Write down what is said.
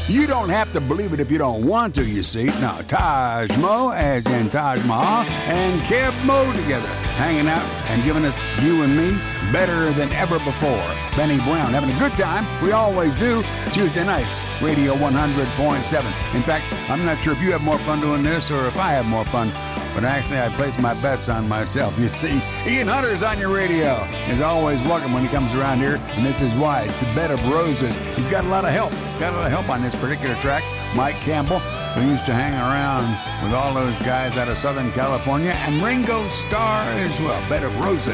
You don't have to believe it if you don't want to, you see. Now, Taj Mo, as in Taj Mahal, and Kev Mo together, hanging out and giving us, you and me, better than ever before. Benny Brown having a good time. We always do. Tuesday nights, Radio 100.7. In fact, I'm not sure if you have more fun doing this or if I have more fun. But actually, I place my bets on myself. You see, Ian Hunter's on your radio. He's always welcome when he comes around here, and this is why. It's the Bed of Roses. He's got a lot of help. Got a lot of help on this particular track. Mike Campbell, who used to hang around with all those guys out of Southern California, and Ringo Starr as well. Bed of Roses.